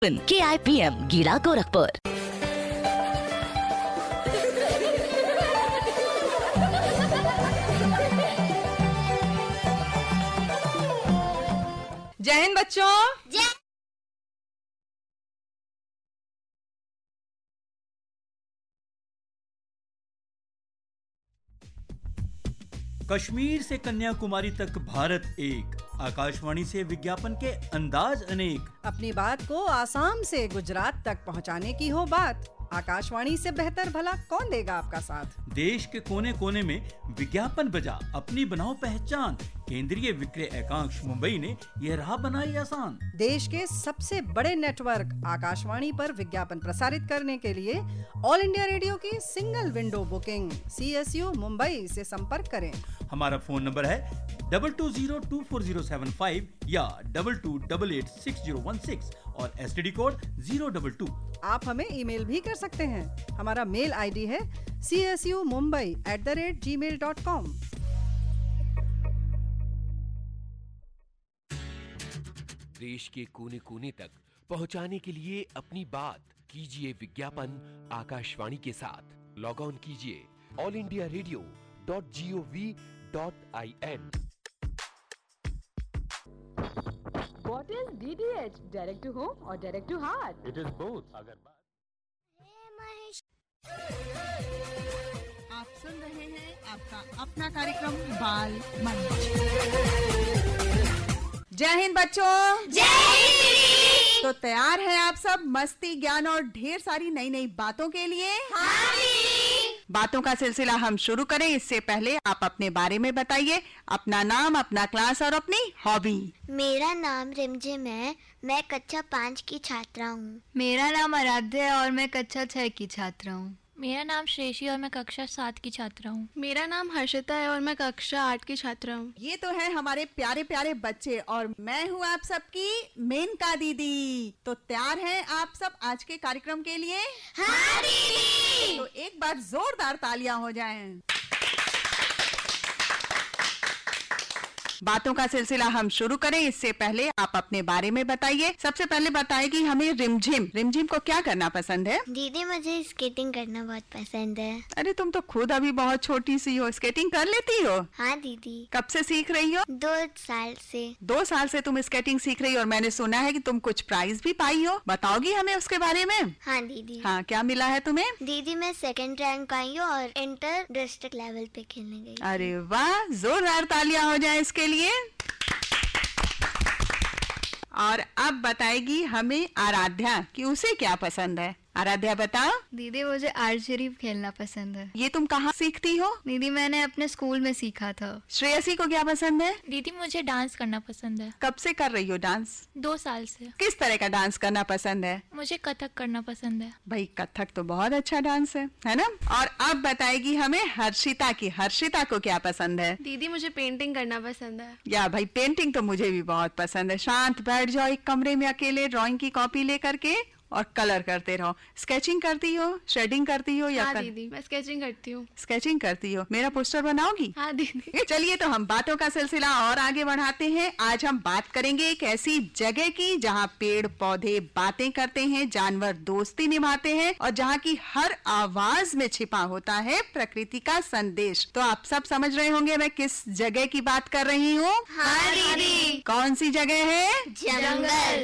KIPM गीड़ा Gorakhpur. जय हिंद बच्चों। जय। कश्मीर से कन्याकुमारी तक भारत एक, आकाशवाणी से विज्ञापन के अंदाज अनेक। अपनी बात को आसाम से गुजरात तक पहुंचाने की हो बात, आकाशवाणी से बेहतर भला कौन देगा आपका साथ। देश के कोने कोने में विज्ञापन बजा, अपनी बनाओ पहचान। केंद्रीय विक्रय एकांश मुंबई ने यह राह बनाई आसान। देश के सबसे बड़े नेटवर्क आकाशवाणी पर विज्ञापन प्रसारित करने के लिए ऑल इंडिया रेडियो की single window booking CSU Mumbai से संपर्क करें। हमारा फोन नंबर है 22024075 या 22886016 और STD कोड 022। आप हमें ईमेल भी कर सकते हैं। हमारा मेल ID है csumumbai@gmail.com। देश के कोने कोने तक पहुंचाने के लिए अपनी बात कीजिए विज्ञापन आकाशवाणी के साथ। लॉग ऑन कीजिए allindiaradio.gov.in। What is DTH? Direct to home or direct to heart? It is both. अगर आप सुन रहे हैं आपका अपना कार्यक्रम बाल मंच। जय हिंद बच्चों। जय हिंद। तो तैयार हैं आप सब मस्ती, ज्ञान और ढेर सारी नई नई बातों के लिए? हाँ। बातों का सिलसिला हम शुरू करें इससे पहले आप अपने बारे में बताइए, अपना नाम, अपना क्लास और अपनी हॉबी। मेरा नाम रिमझिम है, मैं कक्षा 5 की छात्रा हूँ। मेरा नाम आराध्या है और मैं कक्षा 6 की छात्रा हूँ। मेरा नाम श्रेषी और मैं कक्षा 7 की छात्रा हूँ। मेरा नाम हर्षिता है और मैं कक्षा 8 की छात्रा हूँ। ये तो है हमारे प्यारे प्यारे बच्चे और मैं हूँ आप सबकी मेनका दीदी। तो तैयार हैं आप सब आज के कार्यक्रम के लिए? हाँ दीदी। तो एक बार जोरदार तालियां हो जाएं। बातों का सिलसिला हम शुरू करें इससे पहले आप अपने बारे में बताइए। सबसे पहले बताएगी हमें रिमझिम। रिमझिम को क्या करना पसंद है? दीदी मुझे स्केटिंग करना बहुत पसंद है। अरे तुम तो खुद अभी बहुत छोटी सी हो, स्केटिंग कर लेती हो? हाँ दीदी। कब से सीख रही हो? 2 साल से। 2 साल से तुम स्केटिंग सीख रही हो और मैंने सुना है कि तुम कुछ प्राइज भी पाई हो, बताओगी हमें उसके बारे में? हाँ दीदी। हाँ, क्या मिला है तुम्हें? दीदी मैं 2nd रैंक आई हूँ और इंटर डिस्ट्रिक्ट लेवल पे खेलने गई। अरे वाह, जोरदार तालियां हो जाए इसके लिए। और अब बताएगी हमें आराध्या कि उसे क्या पसंद है। आराध्या बताओ। दीदी मुझे आर्चरी खेलना पसंद है। ये तुम कहाँ सीखती हो? दीदी मैंने अपने स्कूल में सीखा था। श्रेयसी को क्या पसंद है? दीदी मुझे डांस करना पसंद है। कब से कर रही हो डांस? 2 साल से। किस तरह का डांस करना पसंद है? मुझे कथक करना पसंद है। भाई कथक तो बहुत अच्छा डांस है ना? और अब बताएगी हमें हर्षिता की। हर्षिता को क्या पसंद है? दीदी मुझे पेंटिंग करना पसंद है। या भाई पेंटिंग तो मुझे भी बहुत पसंद है। शांत बैठ जाओ एक कमरे में अकेले, ड्राइंग की कॉपी लेकर के और कलर करते रहो। स्केचिंग करती हो, शेडिंग करती हो या? हाँ दीदी मैं स्केचिंग करती हूँ। स्केचिंग करती हो। मेरा पोस्टर बनाओगी? हाँ दीदी। चलिए तो हम बातों का सिलसिला और आगे बढ़ाते हैं। आज हम बात करेंगे एक ऐसी जगह की जहाँ पेड़ पौधे बातें करते हैं, जानवर दोस्ती निभाते हैं और जहाँ की हर आवाज में छिपा होता है प्रकृति का संदेश। तो आप सब समझ रहे होंगे मैं किस जगह की बात कर रही हूँ? हाँ दीदी। कौन सी जगह है? जंगल।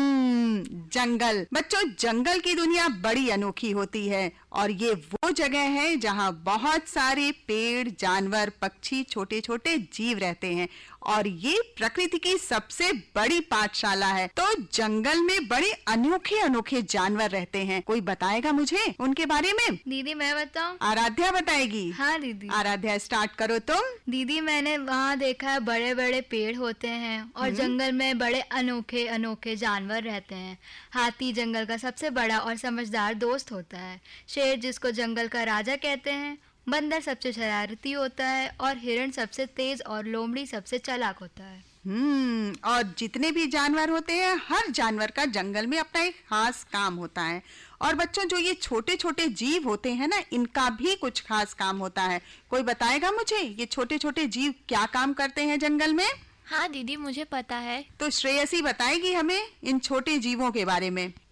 जंगल। बच्चों जंगल की दुनिया बड़ी अनोखी होती है और ये वो जगह है जहाँ बहुत सारे पेड़, जानवर, पक्षी, छोटे छोटे जीव रहते हैं और ये प्रकृति की सबसे बड़ी पाठशाला है। तो जंगल में बड़े अनोखे अनोखे जानवर रहते हैं। कोई बताएगा मुझे उनके बारे में? दीदी मैं बताऊं? आराध्या बताएगी। हाँ दीदी। आराध्या स्टार्ट करो तुम। दीदी मैंने वहाँ देखा है बड़े बड़े पेड़ होते हैं और जंगल में बड़े अनोखे अनोखे जानवर रहते हैं। हाथी जंगल का सबसे बड़ा और समझदार दोस्त होता है। शेर जिसको जंगल का राजा कहते हैं, बंदर सबसे शरारती होता है और हिरण सबसे तेज और लोमड़ी सबसे चालाक होता है। और जितने भी जानवर होते हैं हर जानवर का जंगल में अपना एक खास काम होता है। और बच्चों जो ये छोटे छोटे जीव होते हैं ना, इनका भी कुछ खास काम होता है। कोई बताएगा मुझे ये छोटे छोटे जीव क्या काम करते हैं जंगल में? हाँ दीदी, मुझे पता है। तो श्रेयसी बताएगी हमें इन छोटे जीवों के बारे में।